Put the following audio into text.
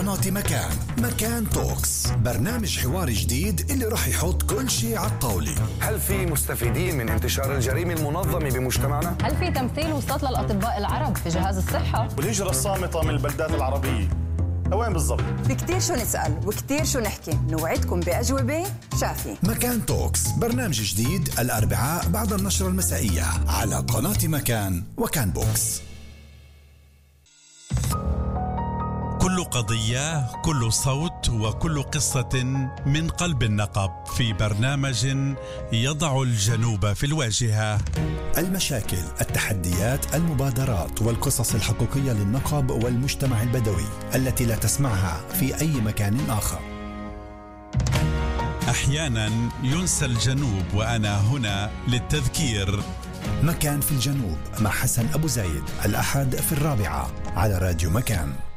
نعطي مكان توكس، برنامج حواري جديد اللي راح يحط كل شيء على الطاولة. هل في مستفيدين من انتشار الجريمة المنظمة بمجتمعنا؟ هل في تمثيل وصلت للأطباء العرب في جهاز الصحة؟ والهجرة الصامتة من البلدات العربية وين بالضبط؟ في كتير شو نسأل وكتير شو نحكي، نوعدكم بأجوبة شافية. مكان توكس، برنامج جديد الأربعاء بعد النشرة المسائية على قناة مكان وكان بوكس. كل قضية، كل صوت وكل قصة من قلب النقب في برنامج يضع الجنوب في الواجهة. المشاكل، التحديات، المبادرات والقصص الحقيقية للنقب والمجتمع البدوي التي لا تسمعها في أي مكان آخر. أحيانا ينسى الجنوب وأنا هنا للتذكير. مكان في الجنوب مع حسن أبو زايد، الأحد في 4 على راديو مكان.